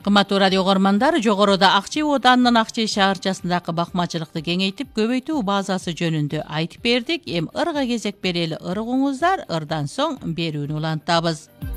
Кыматтуу радио угармандар, жогоруда Акчи Оданынын Акчи шаарчасындагы бакмачылыкты кеңейтип, көбөйтүү базасы жөнүндө айтып бердик. Эми ырга кезек берели ыргыңыздар, ырдан соң берүүнү улантабыз.